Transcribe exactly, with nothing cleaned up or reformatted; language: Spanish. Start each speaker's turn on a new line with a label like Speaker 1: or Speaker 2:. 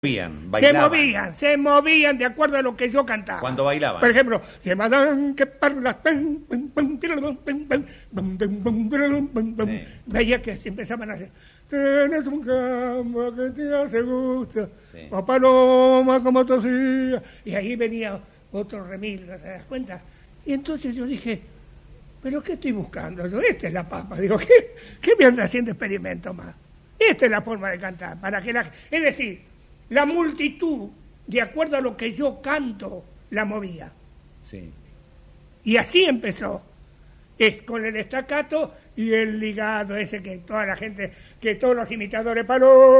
Speaker 1: movían,
Speaker 2: Se
Speaker 1: bailaban.
Speaker 2: movían, se movían de acuerdo a lo que yo cantaba.
Speaker 1: Cuando bailaban.
Speaker 2: Por ejemplo, se mandan que parlas, pam, pam, pam, tiralam, pam, pam, pam, pam, pam, tiralam, pam, pam.
Speaker 1: Sí.
Speaker 2: Veía que empezaban a hacer. Tienes un campo que te hace gusto,
Speaker 1: Sí.
Speaker 2: o paloma como tosía. Y ahí venía otro remilgo, ¿te das cuenta? Y entonces yo dije, ¿pero qué estoy buscando yo? Esta es la papa. Digo, ¿qué, qué me anda haciendo experimento más? Esta es la forma de cantar. Para que la, es decir, la multitud, de acuerdo a lo que yo canto, la movía.
Speaker 1: Sí.
Speaker 2: Y así empezó. Es con el estacato y el ligado ese que toda la gente, que todos los imitadores, Paloma.